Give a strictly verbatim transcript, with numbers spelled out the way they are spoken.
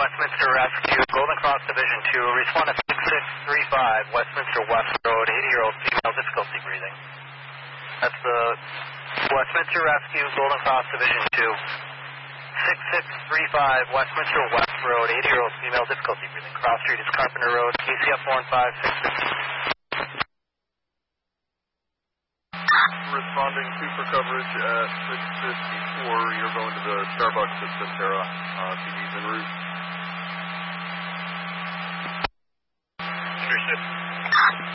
Westminster Rescue, Golden Cross Division two, respond to six six three five, Westminster West Road, eighty-year-old female, difficulty breathing. That's the Westminster Rescue, Golden Cross Division two, six six three five, Westminster West Road, eighty-year-old female, difficulty breathing. Cross Street is Carpenter Road, K C F four one five six six. Responding to for coverage at six fifty-four, you're going to the Starbucks at Centera, uh, T V's en route. Understood.